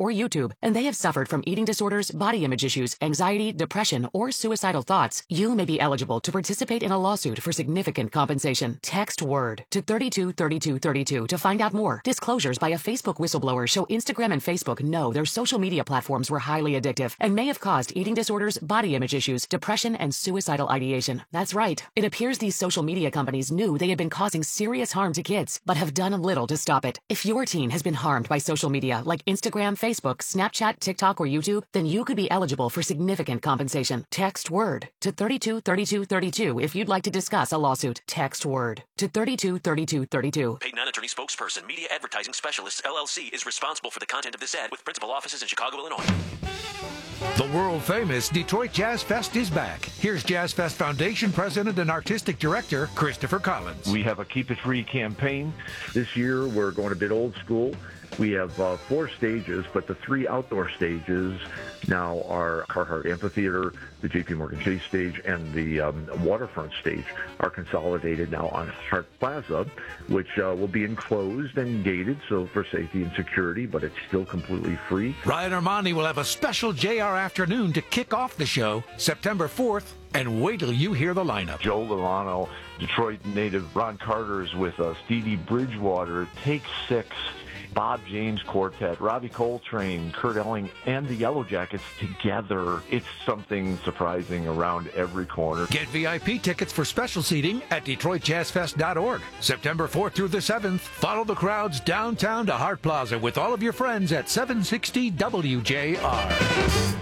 or YouTube, and they have suffered from eating disorders, body image issues, anxiety, depression, or suicidal thoughts, you may be eligible to participate in a lawsuit for significant compensation. Text WORD to 323232 to find out more. Disclosures by a Facebook whistleblower show Instagram and Facebook know their social media platforms were highly addictive and may have caused eating disorders, body image issues, depression, and suicidal ideation. That's right. It appears these social media companies knew they had been causing serious harm to kids, but have done little to stop it. If your teen has been harmed by social media like Instagram, Facebook, Snapchat, TikTok, or YouTube, then you could be eligible for significant compensation. Text WORD to 323232 if you'd like to discuss a lawsuit. Text WORD to 323232. Paid non-attorney spokesperson, Media Advertising Specialists, LLC, is responsible for the content of this ad with principal offices in Chicago, Illinois. The world-famous Detroit Jazz Fest is back. Here's Jazz Fest Foundation President and Artistic Director, Christopher Collins. We have a Keep It Free campaign. This year, we're going a bit old school. We have 4 stages, but the 3 outdoor stages now are Carhartt Amphitheater, the J.P. Morgan Chase stage, and the waterfront stage are consolidated now on Hart Plaza, which will be enclosed and gated, so for safety and security, but it's still completely free. Ryan Armani will have a special JR afternoon to kick off the show, September 4th, and wait till you hear the lineup. Joe Lovano, Detroit native Ron Carter's with us, Dee Dee Bridgewater, Take 6, Bob James Quartet, Robbie Coltrane, Kurt Elling, and the Yellow Jackets together. It's something surprising around every corner. Get VIP tickets for special seating at DetroitJazzFest.org. September 4th through the 7th, follow the crowds downtown to Hart Plaza with all of your friends at 760 WJR.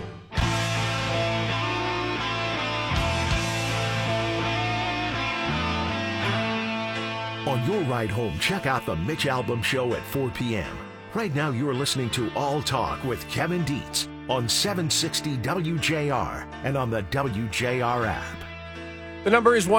On your ride home, check out the Mitch Albom Show at 4 p.m. Right now, you're listening to All Talk with Kevin Dietz on 760 WJR and on the WJR app. The number is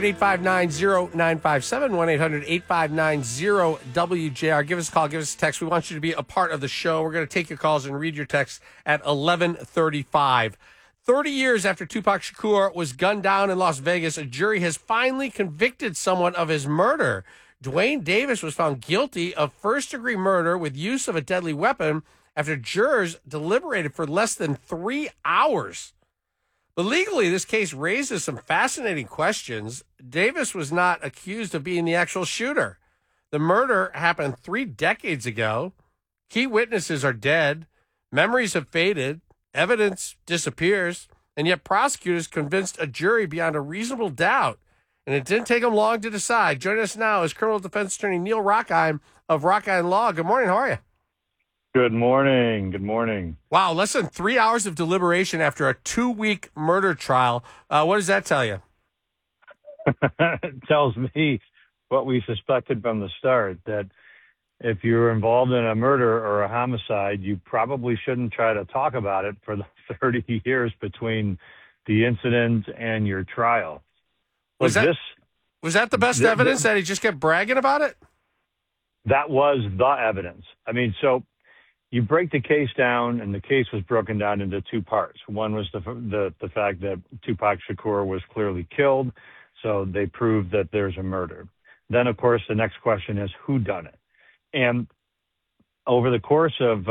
1-800-859-0957, 1-800-859-0WJR. Give us a call, give us a text. We want you to be a part of the show. We're going to take your calls and read your texts at 11:35. 30 years after Tupac Shakur was gunned down in Las Vegas, a jury has finally convicted someone of his murder. Dwayne Davis was found guilty of first-degree murder with use of a deadly weapon after jurors deliberated for less than 3 hours. But legally, this case raises some fascinating questions. Davis was not accused of being the actual shooter. The murder happened 3 decades ago. Key witnesses are dead. Memories have faded. Evidence disappears, and yet prosecutors convinced a jury beyond a reasonable doubt, and it didn't take them long to decide. Joining us now is Criminal Defense Attorney Neil Rockheim of Rockheim Law. Good morning. How are you? Good morning. Good morning. Wow, less than 3 hours of deliberation after a 2-week murder trial. What does that tell you? It tells me what we suspected from the start, that if you're involved in a murder or a homicide, you probably shouldn't try to talk about it for the 30 years between the incident and your trial. Was that the best evidence, that he just kept bragging about it? That was the evidence. I mean, so you break the case down, and the case was broken down into 2 parts. One was the fact that Tupac Shakur was clearly killed, so they proved that there's a murder. Then, of course, the next question is who done it? And over the course of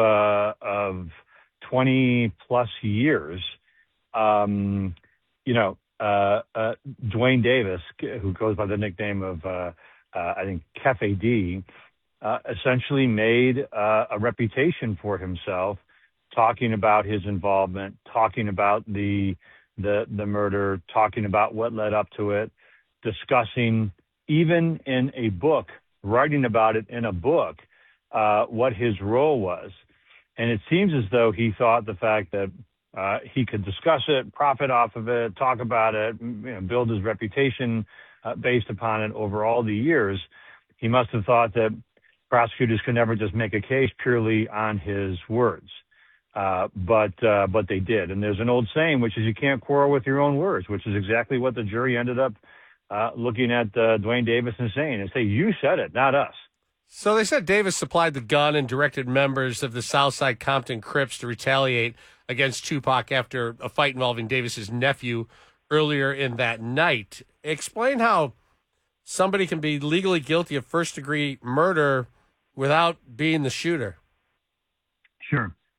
20 plus years, Dwayne Davis, who goes by the nickname of, I think, Cafe D, essentially made a reputation for himself, talking about his involvement, talking about the murder, talking about what led up to it, discussing, even in a book, writing about it in a book, what his role was. And it seems as though he thought the fact that he could discuss it, profit off of it, talk about it, build his reputation based upon it over all the years, he must have thought that prosecutors could never just make a case purely on his words. But they did. And there's an old saying, which is you can't quarrel with your own words, which is exactly what the jury ended up looking at Dwayne Davis and saying, and say, you said it, not us. So they said Davis supplied the gun and directed members of the Southside Compton Crips to retaliate against Tupac after a fight involving Davis's nephew earlier in that night. Explain how somebody can be legally guilty of first-degree murder without being the shooter. Sure.